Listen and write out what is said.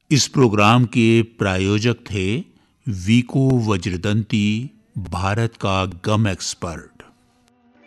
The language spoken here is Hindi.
इस प्रोग्राम के प्रायोजक थे वीको वज्रदंती, भारत का गम एक्सपर्ट।